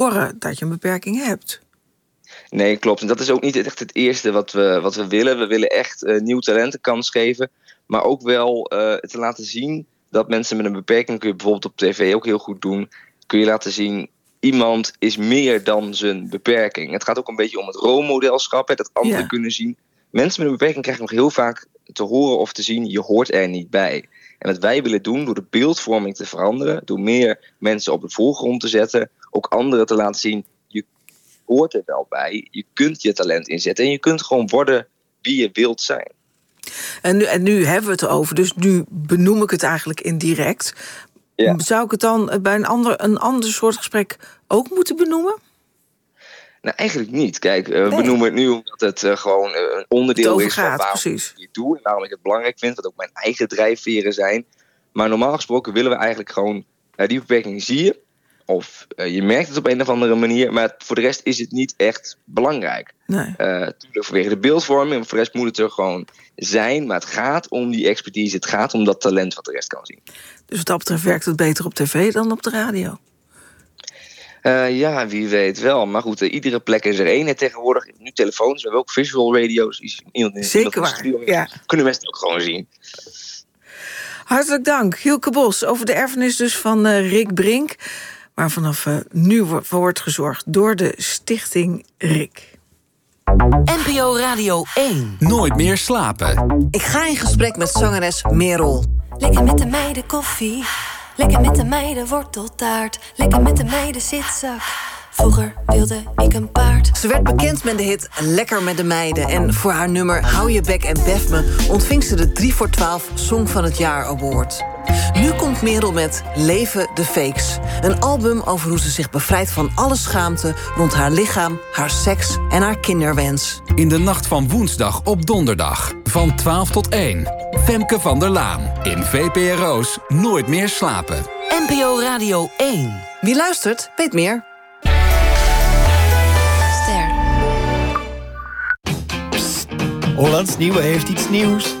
horen dat je een beperking hebt. Nee, klopt. En dat is ook niet echt het eerste wat we willen. We willen echt nieuw talent een kans geven. Maar ook wel te laten zien dat mensen met een beperking... kun je bijvoorbeeld op tv ook heel goed doen... kun je laten zien, iemand is meer dan zijn beperking. Het gaat ook een beetje om het rolmodelschap, dat anderen kunnen zien. Mensen met een beperking krijgen nog heel vaak te horen of te zien... je hoort er niet bij. En wat wij willen doen, door de beeldvorming te veranderen... door meer mensen op de voorgrond te zetten... ook anderen te laten zien... hoort er wel bij. Je kunt je talent inzetten en je kunt gewoon worden wie je wilt zijn. En nu hebben we het over, dus nu benoem ik het eigenlijk indirect. Ja. Zou ik het dan bij een ander soort gesprek ook moeten benoemen? Nou, eigenlijk niet. Kijk, we benoemen het nu omdat het gewoon een onderdeel is van waarom ik het doe en waarom ik het belangrijk vind, wat ook mijn eigen drijfveren zijn. Maar normaal gesproken willen we eigenlijk gewoon die beperking zie je. Of je merkt het op een of andere manier. Maar voor de rest is het niet echt belangrijk. Nee. Vanwege de beeldvorming. Voor de rest moet het er gewoon zijn. Maar het gaat om die expertise. Het gaat om dat talent wat de rest kan zien. Dus wat dat betreft werkt het beter op tv dan op de radio? Ja, wie weet wel. Maar goed, iedere plek is er één. En tegenwoordig nu telefoons. We hebben ook visual radio's. Zeker waar, ja. Kunnen mensen het ook gewoon zien. Hartelijk dank, Hielke Bos. Over de erfenis dus van Rick Brink... maar vanaf nu wordt gezorgd door de Stichting Rick. NPO Radio 1. Nooit meer slapen. Ik ga in gesprek met zangeres Merel. Lekker met de meiden koffie. Lekker met de meiden worteltaart. Lekker met de meiden zitzak. Vroeger wilde ik een paard. Ze werd bekend met de hit Lekker met de meiden. En voor haar nummer Hou je bek en bef me... ontving ze de 3 voor 12 Song van het Jaar Award. Nu komt Merel met Leven de Fakes. Een album over hoe ze zich bevrijdt van alle schaamte... rond haar lichaam, haar seks en haar kinderwens. In de nacht van woensdag op donderdag. Van 12 tot 1. Femke van der Laan. In VPRO's Nooit meer slapen. NPO Radio 1. Wie luistert, weet meer. Ster. Psst. Hollands Nieuwe heeft iets nieuws.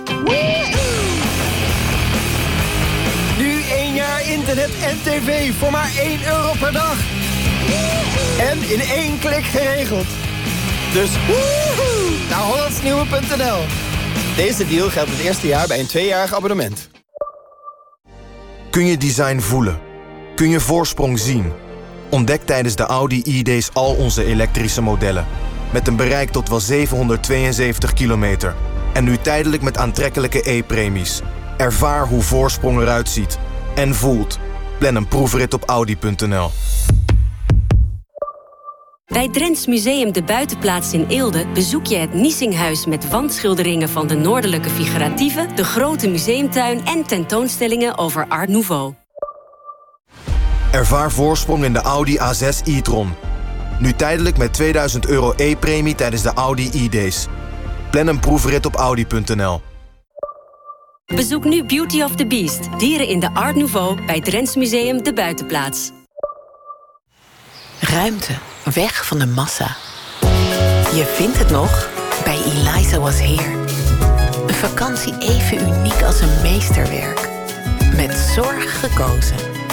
Nu 1 jaar internet en tv voor maar €1 per dag. En in 1 klik geregeld. Dus naar hollandsnieuwe.nl. Deze deal geldt het eerste jaar bij een 2-jarig abonnement. Kun je design voelen? Kun je voorsprong zien? Ontdek tijdens de Audi E-Days al onze elektrische modellen. Met een bereik tot wel 772 kilometer. En nu tijdelijk met aantrekkelijke e-premies. Ervaar hoe voorsprong eruit ziet. En voelt. Plan een proefrit op Audi.nl. Bij Drents Museum De Buitenplaats in Eelde bezoek je het Niesinghuis met wandschilderingen van de Noordelijke Figuratieve, de grote museumtuin en tentoonstellingen over Art Nouveau. Ervaar voorsprong in de Audi A6 e-tron. Nu tijdelijk met €2000 e-premie tijdens de Audi E-Days. Plan een proefrit op Audi.nl. Bezoek nu Beauty of the Beast, dieren in de Art Nouveau bij Drents Museum De Buitenplaats. Ruimte, weg van de massa. Je vindt het nog bij Eliza Was Here. Een vakantie even uniek als een meesterwerk. Met zorg gekozen.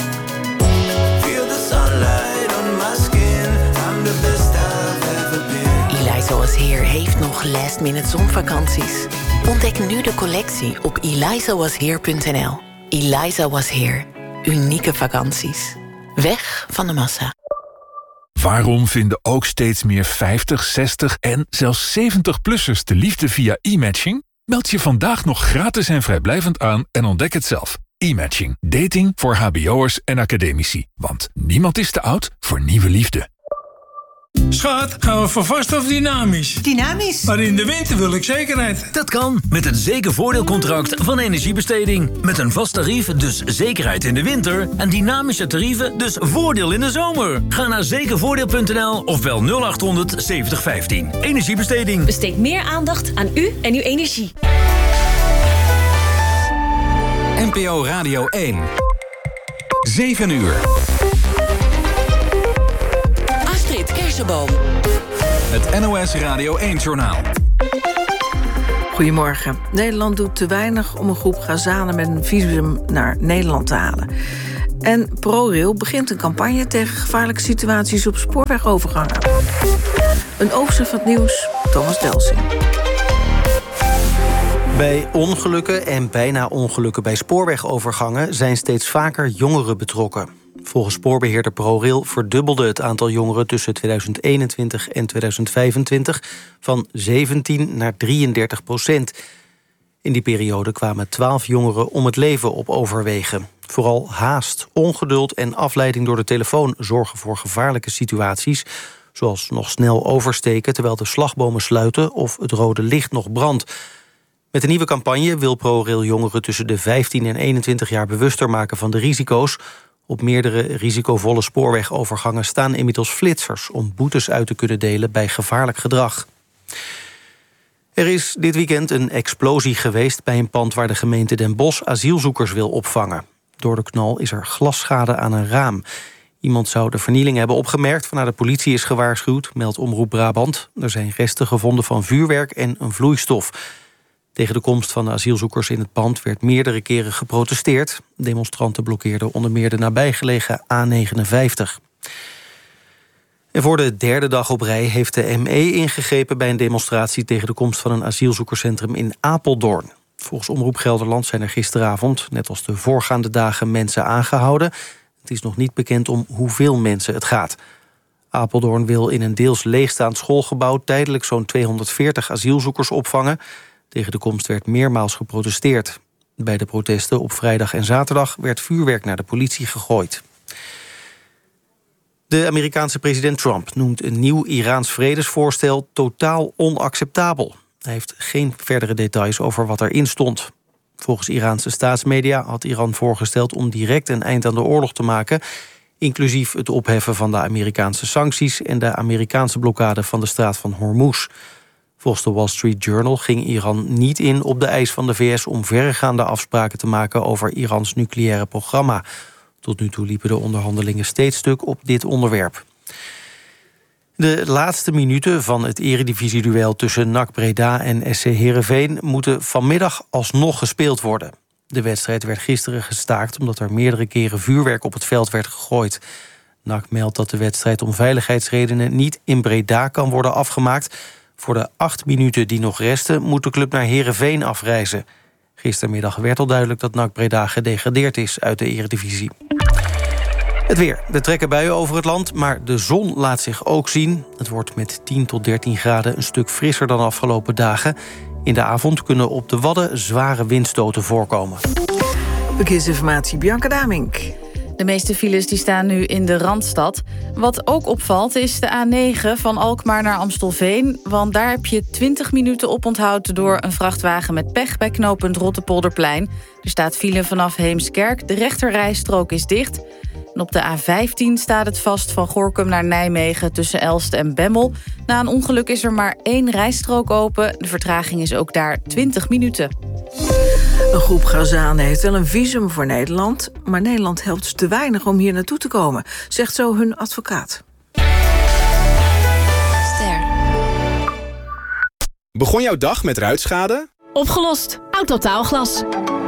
Eliza Was Here heeft nog last-minute zonvakanties. Ontdek nu de collectie op elizawasheer.nl. Eliza Was Here. Unieke vakanties. Weg van de massa. Waarom vinden ook steeds meer 50, 60 en zelfs 70-plussers de liefde via e-matching? Meld je vandaag nog gratis en vrijblijvend aan en ontdek het zelf. E-matching. Dating voor hbo'ers en academici. Want niemand is te oud voor nieuwe liefde. Schat, gaan we voor vast of dynamisch? Dynamisch. Maar in de winter wil ik zekerheid. Dat kan met het zekervoordeelcontract van Energiebesteding. Met een vast tarief, dus zekerheid in de winter. En dynamische tarieven, dus voordeel in de zomer. Ga naar zekervoordeel.nl of bel 0800 7015. Energiebesteding. Besteed meer aandacht aan u en uw energie. NPO Radio 1. 7 uur. Het NOS Radio 1-journaal. Goedemorgen. Nederland doet te weinig om een groep Gazanen met een visum naar Nederland te halen. En ProRail begint een campagne tegen gevaarlijke situaties op spoorwegovergangen. Een overzicht van het nieuws, Thomas Delsing. Bij ongelukken en bijna ongelukken bij spoorwegovergangen zijn steeds vaker jongeren betrokken. Volgens spoorbeheerder ProRail verdubbelde het aantal jongeren tussen 2021 en 2025 van 17 naar 33%. In die periode kwamen 12 jongeren om het leven op overwegen. Vooral haast, ongeduld en afleiding door de telefoon zorgen voor gevaarlijke situaties, zoals nog snel oversteken terwijl de slagbomen sluiten of het rode licht nog brandt. Met de nieuwe campagne wil ProRail jongeren tussen de 15 en 21 jaar bewuster maken van de risico's. Op meerdere risicovolle spoorwegovergangen staan inmiddels flitsers om boetes uit te kunnen delen bij gevaarlijk gedrag. Er is dit weekend een explosie geweest bij een pand waar de gemeente Den Bosch asielzoekers wil opvangen. Door de knal is er glasschade aan een raam. Iemand zou de vernieling hebben opgemerkt, waarna de politie is gewaarschuwd, meldt Omroep Brabant. Er zijn resten gevonden van vuurwerk en een vloeistof. Tegen de komst van de asielzoekers in het pand werd meerdere keren geprotesteerd. Demonstranten blokkeerden onder meer de nabijgelegen A59. En voor de derde dag op rij heeft de ME ingegrepen bij een demonstratie tegen de komst van een asielzoekerscentrum in Apeldoorn. Volgens Omroep Gelderland zijn er gisteravond, net als de voorgaande dagen, mensen aangehouden. Het is nog niet bekend om hoeveel mensen het gaat. Apeldoorn wil in een deels leegstaand schoolgebouw tijdelijk zo'n 240 asielzoekers opvangen. Tegen de komst werd meermaals geprotesteerd. Bij de protesten op vrijdag en zaterdag werd vuurwerk naar de politie gegooid. De Amerikaanse president Trump noemt een nieuw Iraans vredesvoorstel totaal onacceptabel. Hij heeft geen verdere details over wat erin stond. Volgens Iraanse staatsmedia had Iran voorgesteld om direct een eind aan de oorlog te maken, inclusief het opheffen van de Amerikaanse sancties en de Amerikaanse blokkade van de straat van Hormuz. Volgens de Wall Street Journal ging Iran niet in op de eis van de VS om verregaande afspraken te maken over Irans nucleaire programma. Tot nu toe liepen de onderhandelingen steeds stuk op dit onderwerp. De laatste minuten van het eredivisieduel tussen NAC Breda en SC Heerenveen moeten vanmiddag alsnog gespeeld worden. De wedstrijd werd gisteren gestaakt omdat er meerdere keren vuurwerk op het veld werd gegooid. NAC meldt dat de wedstrijd om veiligheidsredenen niet in Breda kan worden afgemaakt. Voor de 8 minuten die nog resten moet de club naar Heerenveen afreizen. Gistermiddag werd al duidelijk dat NAC Breda gedegradeerd is uit de eredivisie. Het weer. Er trekken buien over het land, maar de zon laat zich ook zien. Het wordt met 10 tot 13 graden een stuk frisser dan de afgelopen dagen. In de avond kunnen op de Wadden zware windstoten voorkomen. Verkeersinformatie, Bianca Damink. De meeste files die staan nu in de Randstad. Wat ook opvalt is de A9 van Alkmaar naar Amstelveen. Want daar heb je 20 minuten oponthoud door een vrachtwagen met pech bij knooppunt Rotterpolderplein. Er staat file vanaf Heemskerk. De rechterrijstrook is dicht. En op de A15 staat het vast van Gorinchem naar Nijmegen tussen Elst en Bemmel. Na een ongeluk is er maar 1 rijstrook open. De vertraging is ook daar 20 minuten. Een groep Gazanen heeft wel een visum voor Nederland, maar Nederland helpt ze te weinig om hier naartoe te komen, zegt zo hun advocaat. Begon jouw dag met ruitschade? Opgelost. Autotaalglas.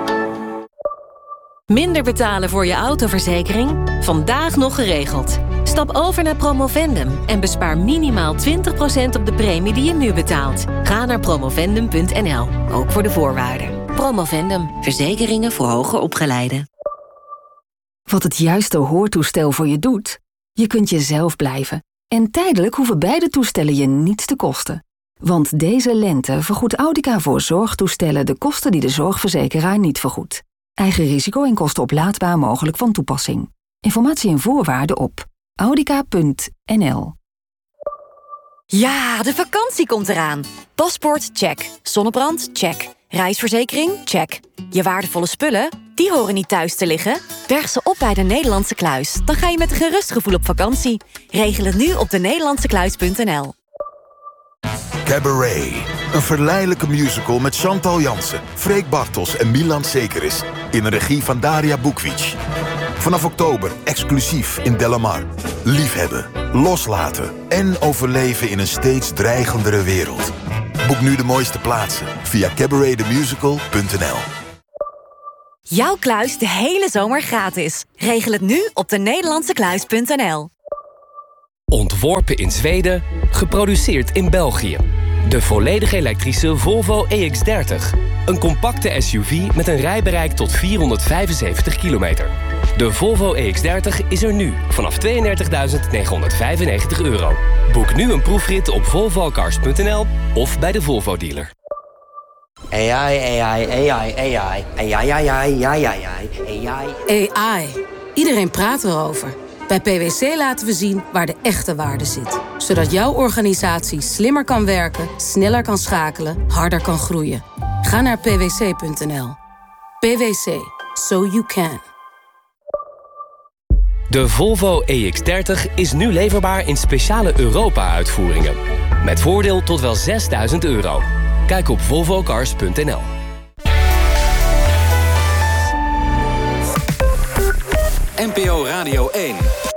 Minder betalen voor je autoverzekering? Vandaag nog geregeld. Stap over naar Promovendum en bespaar minimaal 20% op de premie die je nu betaalt. Ga naar promovendum.nl, ook voor de voorwaarden. Promovendum, verzekeringen voor hoger opgeleiden. Wat het juiste hoortoestel voor je doet? Je kunt jezelf blijven. En tijdelijk hoeven beide toestellen je niets te kosten. Want deze lente vergoedt Audica voor zorgtoestellen de kosten die de zorgverzekeraar niet vergoedt. Eigen risico en kosten oplaadbaar mogelijk van toepassing. Informatie en voorwaarden op audica.nl. Ja, de vakantie komt eraan. Paspoort, check. Zonnebrand, check. Reisverzekering, check. Je waardevolle spullen, die horen niet thuis te liggen. Berg ze op bij de Nederlandse Kluis. Dan ga je met een gerust gevoel op vakantie. Regel het nu op denederlandsekluis.nl. Cabaret. Een verleidelijke musical met Chantal Jansen, Freek Bartels en Milan Sekeris. In de regie van Daria Bukvic. Vanaf oktober exclusief in Delamar. Liefhebben, loslaten en overleven in een steeds dreigendere wereld. Boek nu de mooiste plaatsen via cabaretthemusical.nl. Jouw kluis de hele zomer gratis. Regel het nu op denederlandsekluis.nl. Ontworpen in Zweden, geproduceerd in België. De volledig elektrische Volvo EX30. Een compacte SUV met een rijbereik tot 475 kilometer. De Volvo EX30 is er nu vanaf €32.995. Boek nu een proefrit op volvocars.nl of bij de Volvo dealer. AI. Iedereen praat erover. Bij PwC laten we zien waar de echte waarde zit. Zodat jouw organisatie slimmer kan werken, sneller kan schakelen, harder kan groeien. Ga naar pwc.nl. PwC. So you can. De Volvo EX30 is nu leverbaar in speciale Europa-uitvoeringen. Met voordeel tot wel €6.000. Kijk op volvocars.nl. NPO Radio 1.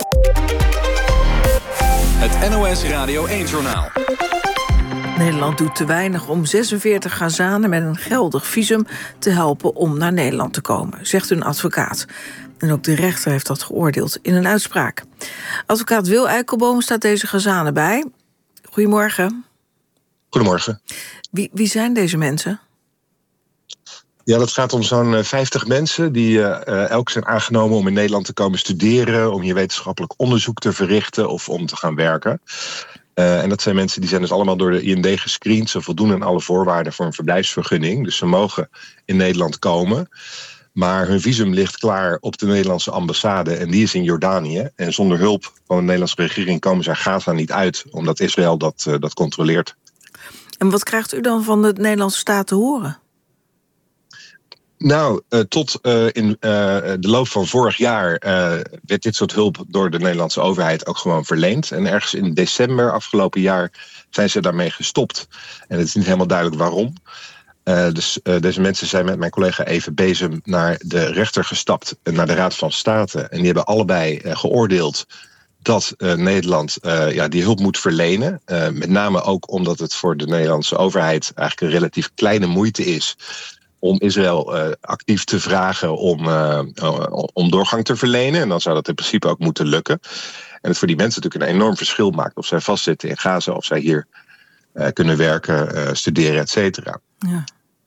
Het NOS Radio 1-journaal. Nederland doet te weinig om 46 Gazanen met een geldig visum te helpen om naar Nederland te komen, zegt hun advocaat. En ook de rechter heeft dat geoordeeld in een uitspraak. Advocaat Wil Eikelboom staat deze Gazanen bij. Goedemorgen. Goedemorgen. Wie zijn deze mensen? Ja, dat gaat om zo'n 50 mensen die elk zijn aangenomen om in Nederland te komen studeren, om hier wetenschappelijk onderzoek te verrichten of om te gaan werken. En dat zijn mensen die zijn dus allemaal door de IND gescreend. Ze voldoen aan alle voorwaarden voor een verblijfsvergunning. Dus ze mogen in Nederland komen. Maar hun visum ligt klaar op de Nederlandse ambassade en die is in Jordanië. En zonder hulp van de Nederlandse regering komen ze Gaza niet uit, omdat Israël dat controleert. En wat krijgt u dan van de Nederlandse staat te horen? Nou, tot in de loop van vorig jaar werd dit soort hulp door de Nederlandse overheid ook gewoon verleend. En ergens in december afgelopen jaar zijn ze daarmee gestopt. En het is niet helemaal duidelijk waarom. Dus deze mensen zijn met mijn collega Even Bezem naar de rechter gestapt, naar de Raad van State. En die hebben allebei geoordeeld dat Nederland die hulp moet verlenen. Met name ook omdat het voor de Nederlandse overheid eigenlijk een relatief kleine moeite is om Israël actief te vragen om doorgang te verlenen. En dan zou dat in principe ook moeten lukken. En het voor die mensen natuurlijk een enorm verschil maakt of zij vastzitten in Gaza, of zij hier kunnen werken, studeren, et cetera. Ja.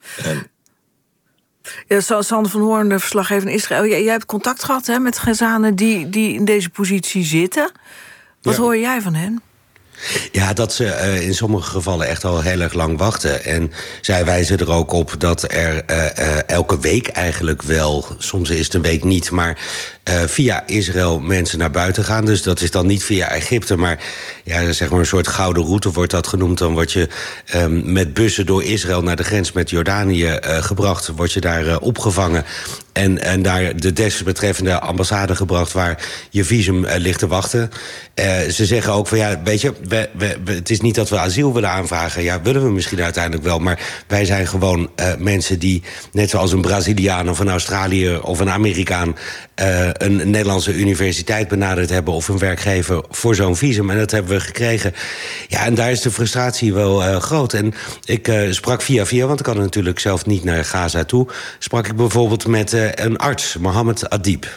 Ja, Sander van Hoorn, de verslaggever in Israël. Jij hebt contact gehad met Gazanen die in deze positie zitten. Wat hoor jij van hen? Ja, dat ze in sommige gevallen echt al heel erg lang wachten. En zij wijzen er ook op dat er elke week eigenlijk wel, soms is het een week niet, maar via Israël mensen naar buiten gaan. Dus dat is dan niet via Egypte, maar ja, zeg maar een soort gouden route wordt dat genoemd. Dan word je met bussen door Israël naar de grens met Jordanië gebracht. Word je daar opgevangen en naar de desbetreffende ambassade gebracht waar je visum ligt te wachten. Ze zeggen ook van ja, weet je, het is niet dat we asiel willen aanvragen. Ja, willen we misschien uiteindelijk wel. Maar wij zijn gewoon mensen die, net zoals een Braziliaan of een Australiër of een Amerikaan, een Nederlandse universiteit benaderd hebben of een werkgever voor zo'n visum. En dat hebben we gekregen. Ja, en daar is de frustratie wel groot. En ik sprak via, want ik kan natuurlijk zelf niet naar Gaza toe, sprak ik bijvoorbeeld met een arts, Mohammed Adib.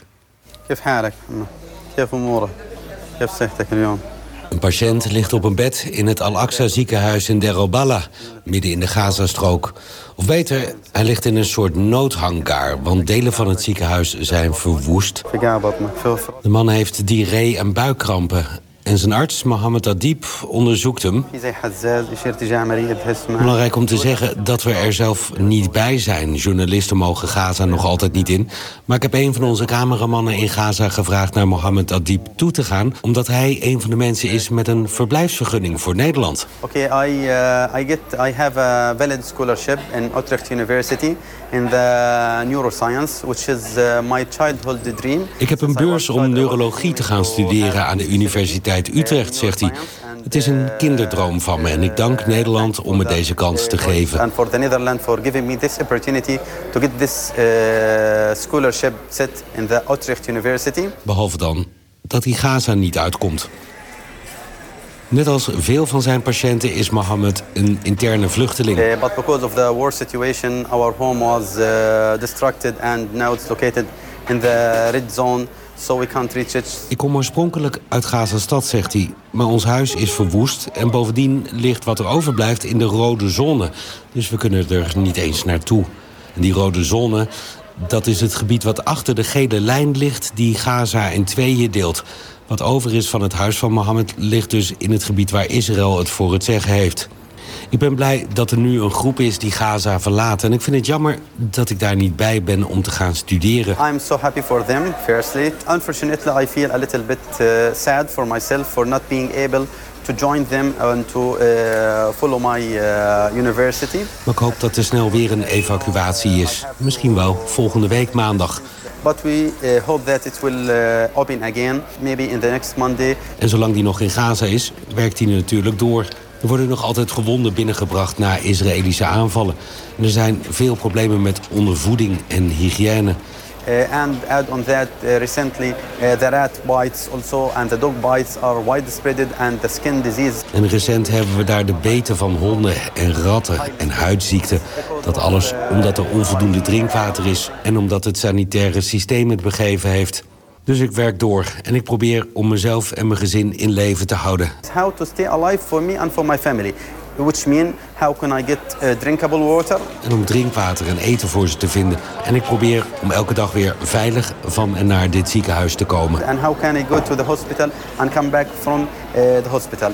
Een patiënt ligt op een bed in het Al-Aqsa ziekenhuis in Deir el-Balah, midden in de Gazastrook. Of beter, hij ligt in een soort noodhangar, want delen van het ziekenhuis zijn verwoest. De man heeft diarree en buikkrampen. En zijn arts, Mohammed Adib, onderzoekt hem. Belangrijk om te zeggen dat we er zelf niet bij zijn. Journalisten mogen Gaza nog altijd niet in. Maar ik heb een van onze cameramannen in Gaza gevraagd naar Mohammed Adib toe te gaan, omdat hij een van de mensen is met een verblijfsvergunning voor Nederland. I have a valid scholarship in Utrecht University in the neuroscience, which is my childhood dream. Ik heb een beurs om neurologie te gaan studeren aan de Universiteit Utrecht, zegt hij. Het is een kinderdroom van me en ik dank Nederland om me deze kans te geven. And for the Netherlands for giving me this opportunity to get this scholarship set in the Utrecht University. Behalve dan dat hij Gaza niet uitkomt. Net als veel van zijn patiënten is Mohammed een interne vluchteling. But because of the war situation, our home was distracted and now it's located in the red zone, so we can't reach it. Ik kom oorspronkelijk uit Gaza-stad, zegt hij. Maar ons huis is verwoest en bovendien ligt wat er overblijft in de rode zone. Dus we kunnen er niet eens naartoe. En die rode zone, dat is het gebied wat achter de gele lijn ligt die Gaza in tweeën deelt. Wat over is van het huis van Mohammed ligt dus in het gebied waar Israël het voor het zeggen heeft. Ik ben blij dat er nu een groep is die Gaza verlaat. En ik vind het jammer dat ik daar niet bij ben om te gaan studeren. I'm so happy for them, firstly. Unfortunately, I feel a little bit sad for myself for not being able to join them and to follow my university. Maar ik hoop dat er snel weer een evacuatie is. Misschien wel volgende week maandag. But we hope that it will open again, maybe in the next Monday. En zolang die nog in Gaza is, werkt hij natuurlijk door. Er worden nog altijd gewonden binnengebracht na Israëlische aanvallen. En er zijn veel problemen met ondervoeding en hygiëne. And add on that, recently the rat bites also and the dog bites are widespread and the skin disease. En recent hebben we daar de beten van honden en ratten en huidziekten. Dat alles omdat er onvoldoende drinkwater is en omdat het sanitaire systeem het begeven heeft. Dus ik werk door en ik probeer om mezelf en mijn gezin in leven te houden. How to stay alive for me and for my family. Which mean, how can I get drinkable water? En om drinkwater en eten voor ze te vinden. En ik probeer om elke dag weer veilig van en naar dit ziekenhuis te komen. And how can I go to the hospital and come back from the hospital?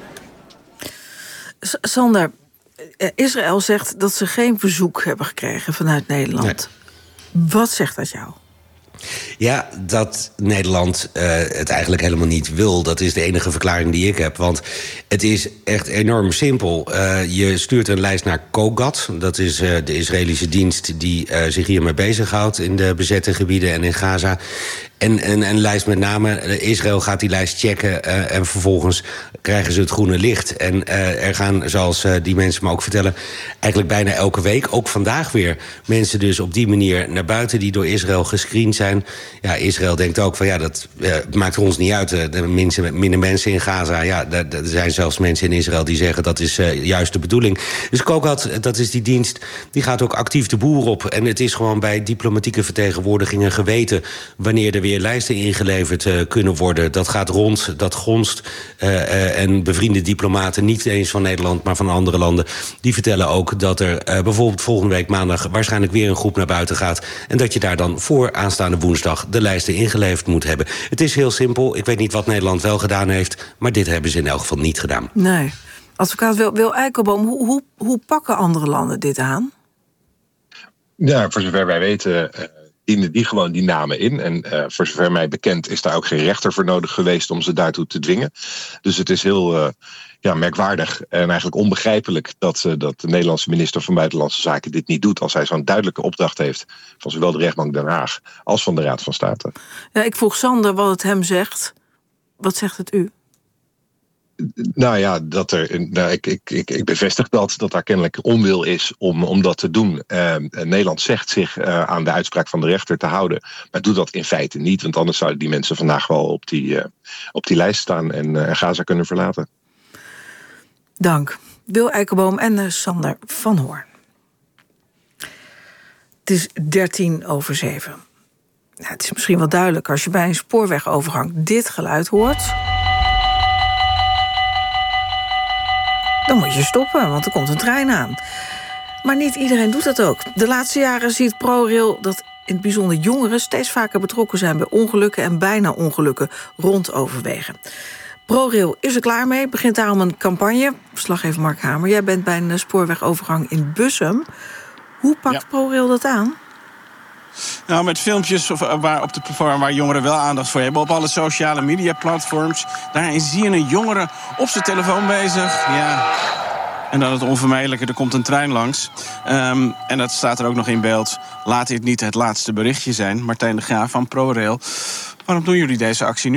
Sander, Israël zegt dat ze geen bezoek hebben gekregen vanuit Nederland. Nee. Wat zegt dat jou? Ja, dat Nederland het eigenlijk helemaal niet wil. Dat is de enige verklaring die ik heb. Want het is echt enorm simpel. Je stuurt een lijst naar COGAT. Dat is de Israëlische dienst die zich hiermee bezighoudt in de bezette gebieden en in Gaza. En een lijst met name. Israël gaat die lijst checken en vervolgens krijgen ze het groene licht. En er gaan, zoals die mensen me ook vertellen, eigenlijk bijna elke week, ook vandaag weer, mensen dus op die manier naar buiten die door Israël gescreend zijn. Ja, Israël denkt ook van ja, dat maakt ons niet uit. Minder mensen in Gaza. Ja, er zijn zelfs mensen in Israël die zeggen dat is juist de bedoeling. Dus COGAT, dat is die dienst, die gaat ook actief de boer op. En het is gewoon bij diplomatieke vertegenwoordigingen geweten wanneer er weer lijsten ingeleverd kunnen worden. Dat gaat rond, dat gonst. En bevriende diplomaten, niet eens van Nederland, maar van andere landen, die vertellen ook dat er bijvoorbeeld volgende week maandag waarschijnlijk weer een groep naar buiten gaat. En dat je daar dan voor aanstaande woensdag de lijsten ingeleverd moet hebben. Het is heel simpel. Ik weet niet wat Nederland wel gedaan heeft, maar dit hebben ze in elk geval niet gedaan. Nee. Advocaat Wil Eikelboom, hoe pakken andere landen dit aan? Ja, voor zover wij weten dienen die gewoon die namen in. En voor zover mij bekend is daar ook geen rechter voor nodig geweest om ze daartoe te dwingen. Dus het is heel merkwaardig en eigenlijk onbegrijpelijk dat de Nederlandse minister van Buitenlandse Zaken dit niet doet als hij zo'n duidelijke opdracht heeft van zowel de rechtbank Den Haag als van de Raad van State. Ja, ik vroeg Sander wat het hem zegt. Wat zegt het u? Nou ja, ik bevestig dat daar kennelijk onwil is om dat te doen. Nederland zegt zich aan de uitspraak van de rechter te houden, maar doet dat in feite niet, want anders zouden die mensen vandaag wel op die lijst staan en Gaza kunnen verlaten. Dank. Wil Eikelboom en Sander van Hoorn. Het is 7:13. Nou, het is misschien wel duidelijk als je bij een spoorwegovergang dit geluid hoort. Dan moet je stoppen, want er komt een trein aan. Maar niet iedereen doet dat ook. De laatste jaren ziet ProRail dat in het bijzonder jongeren steeds vaker betrokken zijn bij ongelukken en bijna ongelukken rond Overwegen. ProRail is er klaar mee, begint daarom een campagne. Verslaggever Mark Hamer, jij bent bij een spoorwegovergang in Bussum. Hoe pakt ProRail dat aan? Nou, met filmpjes waar jongeren wel aandacht voor hebben. Op alle sociale media platforms. Daarin zie je een jongere op zijn telefoon bezig. Ja. En dan het onvermijdelijke, er komt een trein langs. En dat staat er ook nog in beeld. Laat dit niet het laatste berichtje zijn. Martijn de Graaf van ProRail. Waarom doen jullie deze actie nu?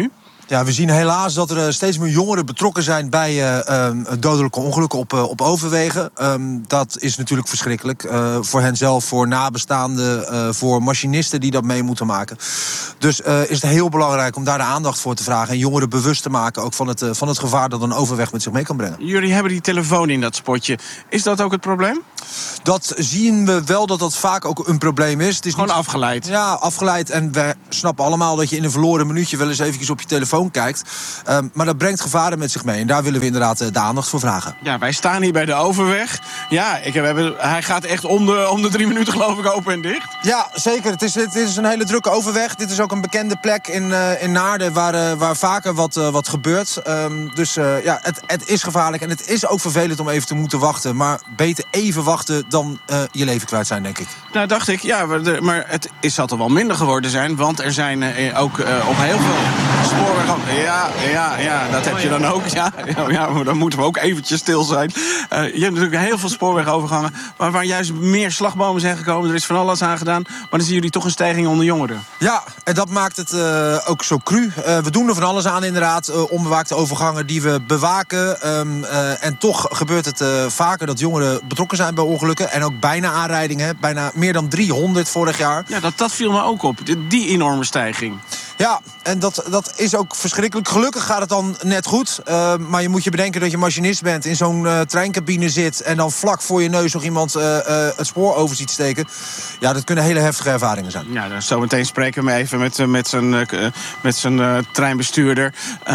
Ja, we zien helaas dat er steeds meer jongeren betrokken zijn bij dodelijke ongelukken op overwegen. Dat is natuurlijk verschrikkelijk. Voor henzelf, voor nabestaanden, voor machinisten die dat mee moeten maken. Dus is het heel belangrijk om daar de aandacht voor te vragen en jongeren bewust te maken ook van het gevaar dat een overweg met zich mee kan brengen. Jullie hebben die telefoon in dat spotje. Is dat ook het probleem? Dat zien we wel dat vaak ook een probleem is. Het is gewoon niet afgeleid. Ja, afgeleid. En we snappen allemaal dat je in een verloren minuutje wel eens eventjes op je telefoon kijkt. Maar dat brengt gevaren met zich mee. En daar willen we inderdaad de aandacht voor vragen. Ja, wij staan hier bij de overweg. Ja, hij gaat echt om de 3 minuten geloof ik open en dicht. Ja, zeker. Het is een hele drukke overweg. Dit is ook een bekende plek in Naarden waar vaker wat gebeurt. Het is gevaarlijk. En het is ook vervelend om even te moeten wachten. Maar beter even wachten dan je leven kwijt zijn, denk ik. Nou, dacht ik, ja, maar het zal toch wel minder geworden zijn. Want er zijn ook op heel veel spoorwegen... Ja, dat heb je dan ook. Ja, maar dan moeten we ook eventjes stil zijn. Je hebt natuurlijk heel veel spoorwegovergangen... waar juist meer slagbomen zijn gekomen. Er is van alles aan gedaan. Maar dan zien jullie toch een stijging onder jongeren. Ja, en dat maakt het ook zo cru. We doen er van alles aan, inderdaad. Onbewaakte overgangen die we bewaken. En toch gebeurt het vaker dat jongeren betrokken zijn bij ongelukken. En ook bijna aanrijdingen. Bijna meer dan 300 vorig jaar. Ja, dat viel me ook op. Die enorme stijging. Ja, en dat is ook verschrikkelijk. Gelukkig gaat het dan net goed. Maar je moet je bedenken dat je machinist bent, in zo'n treincabine zit en dan vlak voor je neus nog iemand het spoor over ziet steken. Ja, dat kunnen hele heftige ervaringen zijn. Ja, dan zometeen spreken we even met zijn treinbestuurder.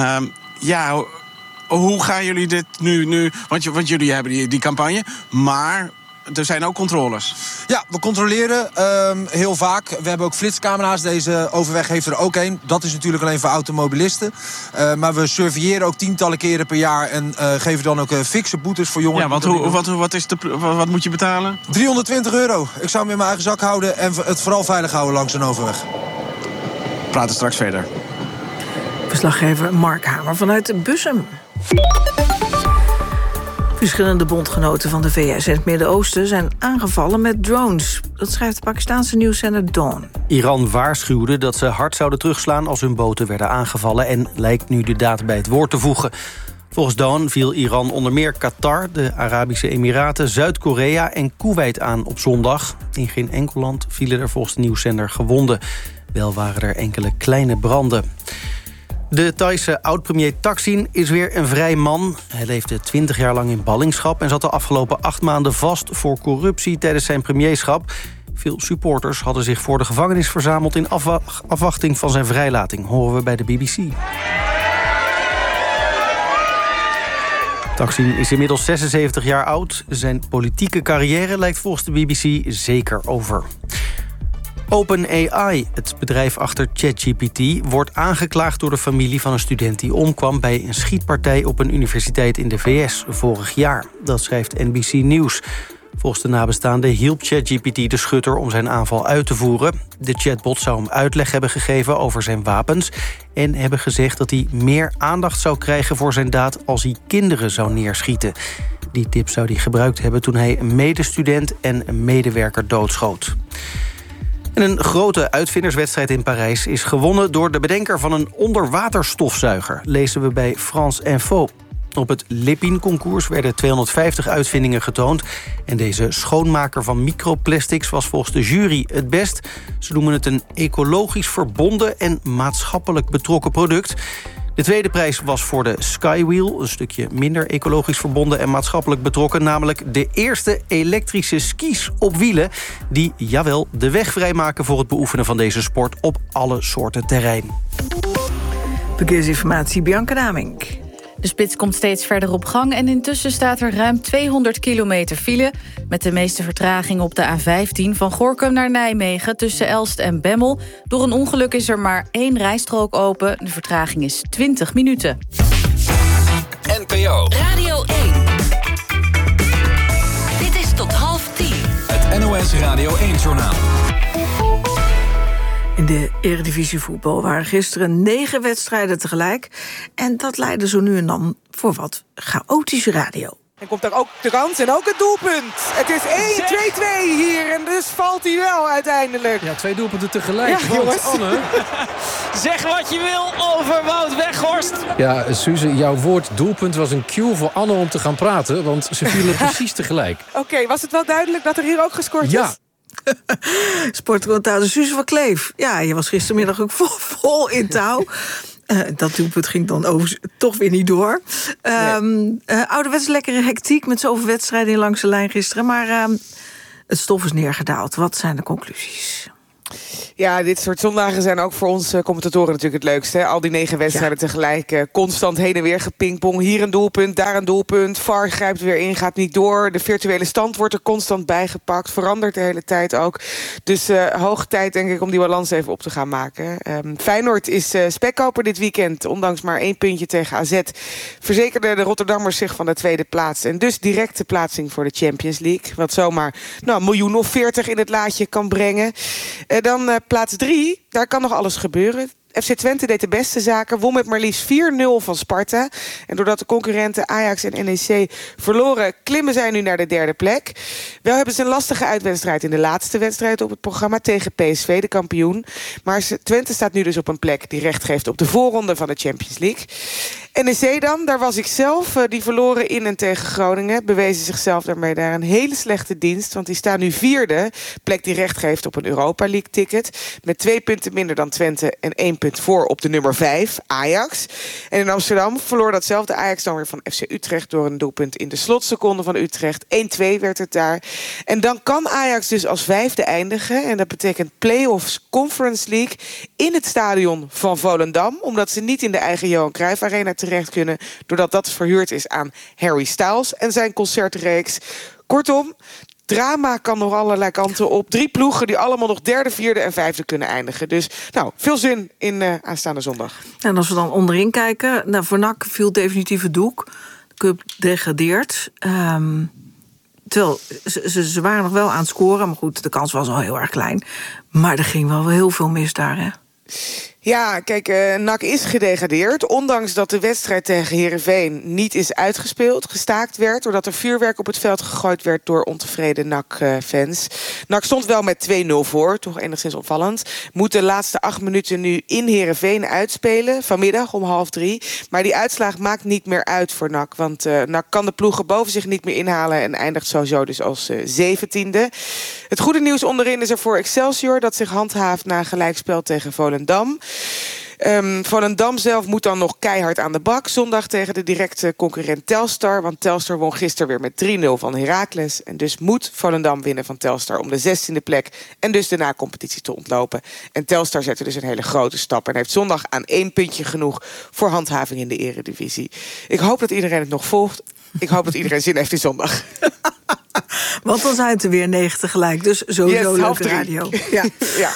Hoe gaan jullie dit nu? Want jullie hebben die campagne, maar er zijn ook controles. Ja, we controleren heel vaak. We hebben ook flitscamera's. Deze overweg heeft er ook een. Dat is natuurlijk alleen voor automobilisten. Maar we surveilleren ook tientallen keren per jaar en geven dan ook fikse boetes voor jongeren. Ja, wat moet je betalen? €320. Ik zou hem in mijn eigen zak houden en het vooral veilig houden langs een overweg. We praten straks verder. Verslaggever Mark Hamer vanuit Bussum. Verschillende bondgenoten van de VS en het Midden-Oosten zijn aangevallen met drones. Dat schrijft de Pakistanse nieuwszender Dawn. Iran waarschuwde dat ze hard zouden terugslaan als hun boten werden aangevallen en lijkt nu de daad bij het woord te voegen. Volgens Dawn viel Iran onder meer Qatar, de Arabische Emiraten, Zuid-Korea en Koeweit aan op zondag. In geen enkel land vielen er volgens de nieuwszender gewonden. Wel waren er enkele kleine branden. De Thaise oud-premier Thaksin is weer een vrij man. Hij leefde 20 jaar lang in ballingschap en zat de afgelopen 8 maanden vast voor corruptie tijdens zijn premierschap. Veel supporters hadden zich voor de gevangenis verzameld in afwachting van zijn vrijlating, horen we bij de BBC. Thaksin is inmiddels 76 jaar oud. Zijn politieke carrière lijkt volgens de BBC zeker over. OpenAI, het bedrijf achter ChatGPT, wordt aangeklaagd door de familie van een student die omkwam bij een schietpartij op een universiteit in de VS vorig jaar. Dat schrijft NBC News. Volgens de nabestaanden hielp ChatGPT de schutter om zijn aanval uit te voeren. De chatbot zou hem uitleg hebben gegeven over zijn wapens en hebben gezegd dat hij meer aandacht zou krijgen voor zijn daad als hij kinderen zou neerschieten. Die tip zou hij gebruikt hebben toen hij een medestudent en een medewerker doodschoot. En een grote uitvinderswedstrijd in Parijs is gewonnen door de bedenker van een onderwaterstofzuiger, lezen we bij France Info. Op het Lépine-concours werden 250 uitvindingen getoond. En deze schoonmaker van microplastics was volgens de jury het best. Ze noemen het een ecologisch verbonden en maatschappelijk betrokken product. De tweede prijs was voor de Skywheel, een stukje minder ecologisch verbonden en maatschappelijk betrokken, namelijk de eerste elektrische skis op wielen die, jawel, de weg vrijmaken voor het beoefenen van deze sport op alle soorten terrein. Verkeersinformatie, Bianca Damink. De spits komt steeds verder op gang en intussen staat er ruim 200 kilometer file, met de meeste vertraging op de A15 van Gorinchem naar Nijmegen tussen Elst en Bemmel. Door een ongeluk is er maar 1 rijstrook open. De vertraging is 20 minuten. NPO Radio 1. Dit is tot 9:30. Het NOS Radio 1-journaal. In de Eredivisie voetbal waren gisteren 9 wedstrijden tegelijk. En dat leidde zo nu en dan voor wat chaotische radio. En komt daar ook de kans en ook het doelpunt. Het is 1-2-2 hier en dus valt hij wel uiteindelijk. Ja, 2 doelpunten tegelijk. Ja, want jongens. Anne... Zeg wat je wil over Wout Weghorst. Ja, Suze, jouw woord doelpunt was een cue voor Anne om te gaan praten. Want ze vielen precies tegelijk. Oké, was het wel duidelijk dat er hier ook gescoord is? Ja. Sportcommentator Suze van Kleef. Ja, je was gistermiddag ook vol in touw. Dat doelpunt ging dan toch weer niet door. Ouderwets lekkere hectiek met zoveel wedstrijden langs de lijn gisteren. Maar het stof is neergedaald. Wat zijn de conclusies? Ja, dit soort zondagen zijn ook voor ons commentatoren natuurlijk het leukste. Hè? Al die 9 wedstrijden tegelijk. Constant heen en weer gepingpong. Hier een doelpunt, daar een doelpunt. VAR grijpt weer in, gaat niet door. De virtuele stand wordt er constant bijgepakt. Verandert de hele tijd ook. Dus hoog tijd denk ik om die balans even op te gaan maken. Feyenoord is spekkoper dit weekend. Ondanks maar 1 puntje tegen AZ. Verzekerden de Rotterdammers zich van de tweede plaats. En dus directe plaatsing voor de Champions League. Wat zomaar 1,40 miljoen in het laadje kan brengen. Dan plaats 3, daar kan nog alles gebeuren. FC Twente deed de beste zaken, won met maar liefst 4-0 van Sparta. En doordat de concurrenten Ajax en NEC verloren, klimmen zij nu naar de 3e plek. Wel hebben ze een lastige uitwedstrijd in de laatste wedstrijd op het programma tegen PSV, de kampioen. Maar Twente staat nu dus op een plek die recht geeft op de voorronde van de Champions League. NEC dan, daar was ik zelf. Die verloren in en tegen Groningen. Bewezen zichzelf daarmee daar een hele slechte dienst. Want die staan nu 4e. Plek die recht geeft op een Europa League ticket. Met 2 punten minder dan Twente en 1 punt voor op de nummer 5, Ajax. En in Amsterdam verloor datzelfde Ajax dan weer van FC Utrecht door een doelpunt in de slotseconde van Utrecht. 1-2 werd het daar. En dan kan Ajax dus als 5e eindigen. En dat betekent play-offs Conference League in het stadion van Volendam. Omdat ze niet in de eigen Johan Cruijff Arena terecht kunnen, doordat dat verhuurd is aan Harry Styles en zijn concertreeks. Kortom, drama kan nog allerlei kanten op. 3 ploegen die allemaal nog 3e, 4e en 5e kunnen eindigen. Dus veel zin in aanstaande zondag. En als we dan onderin kijken, voor NAC viel definitief het doek. De Cup degradeert. Terwijl ze waren nog wel aan het scoren, maar goed, de kans was al heel erg klein. Maar er ging wel heel veel mis daar, hè? Ja, kijk, NAC is gedegradeerd. Ondanks dat de wedstrijd tegen Heerenveen niet is uitgespeeld, gestaakt werd, doordat er vuurwerk op het veld gegooid werd door ontevreden NAC-fans. NAC stond wel met 2-0 voor, toch enigszins opvallend. Moet de laatste 8 minuten nu in Heerenveen uitspelen, vanmiddag om 2:30. Maar die uitslag maakt niet meer uit voor NAC, want NAC kan de ploegen boven zich niet meer inhalen en eindigt sowieso dus als 17e. Het goede nieuws onderin is er voor Excelsior, dat zich handhaaft na een gelijkspel tegen Volendam. Volendam zelf moet dan nog keihard aan de bak. Zondag tegen de directe concurrent Telstar. Want Telstar won gisteren weer met 3-0 van Heracles. En dus moet Volendam winnen van Telstar om de 16e plek. En dus de na-competitie te ontlopen. En Telstar zette dus een hele grote stap. En heeft zondag aan 1 puntje genoeg voor handhaving in de eredivisie. Ik hoop dat iedereen het nog volgt. Ik hoop dat iedereen zin heeft in zondag. Want dan zijn het er weer 9 tegelijk. Dus sowieso leuke radio. Ja. Ja.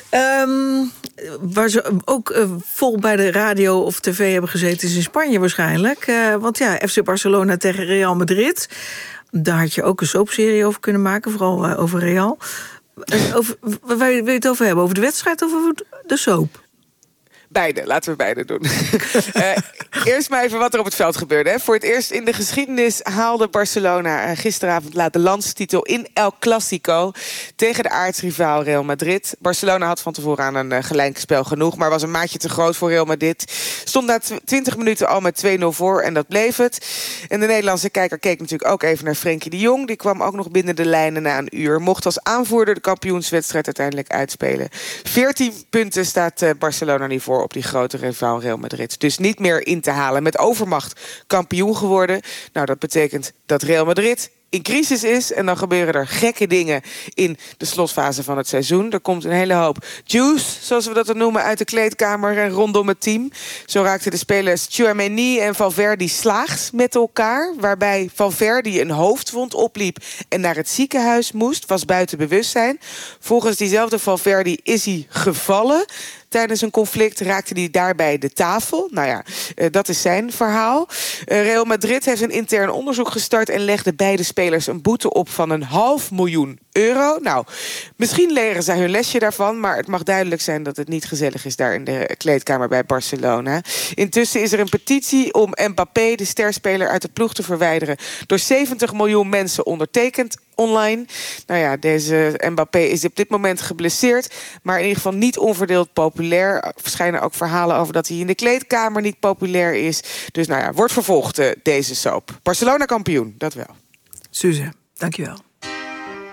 Waar ze ook vol bij de radio of tv hebben gezeten is in Spanje waarschijnlijk. Want ja, FC Barcelona tegen Real Madrid. Daar had je ook een soapserie over kunnen maken, vooral over Real. Waar wil je het over hebben? Over de wedstrijd of over de soap? Beide, laten we beide doen. Eerst maar even wat er op het veld gebeurde. Hè. Voor het eerst in de geschiedenis haalde Barcelona gisteravond de landstitel in El Clasico tegen de aartsrivaal Real Madrid. Barcelona had van tevoren aan een gelijkspel genoeg, maar was een maatje te groot voor Real Madrid. Stond na 20 minuten al met 2-0 voor en dat bleef het. En de Nederlandse kijker keek natuurlijk ook even naar Frenkie de Jong. Die kwam ook nog binnen de lijnen na een uur. Mocht als aanvoerder de kampioenswedstrijd uiteindelijk uitspelen. 14 punten staat Barcelona nu voor op die grote rivaal Real Madrid. Dus niet meer in te halen. Met overmacht kampioen geworden. Nou, dat betekent dat Real Madrid in crisis is. En dan gebeuren er gekke dingen in de slotfase van het seizoen. Er komt een hele hoop juice, zoals we dat dan noemen, uit de kleedkamer en rondom het team. Zo raakten de spelers Tchouaméni en Valverde slaags met elkaar. Waarbij Valverde een hoofdwond opliep en naar het ziekenhuis moest. Was buiten bewustzijn. Volgens diezelfde Valverde is hij gevallen Tijdens een conflict raakte hij daarbij de tafel. Nou ja, dat is zijn verhaal. Real Madrid heeft een intern onderzoek gestart en legde beide spelers een boete op van €500.000. Nou, misschien leren zij hun lesje daarvan, maar het mag duidelijk zijn dat het niet gezellig is daar in de kleedkamer bij Barcelona. Intussen is er een petitie om Mbappé, de sterspeler, uit de ploeg te verwijderen, door 70 miljoen mensen ondertekend online. Nou ja, deze Mbappé is op dit moment geblesseerd, maar in ieder geval niet onverdeeld populair. Er verschijnen ook verhalen over dat hij in de kleedkamer niet populair is. Dus nou ja, wordt vervolgd deze soap. Barcelona kampioen, dat wel. Suze, dankjewel.